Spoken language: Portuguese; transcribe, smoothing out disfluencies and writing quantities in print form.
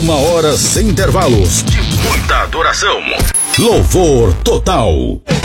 Uma hora sem intervalos, de muita adoração. Louvor total.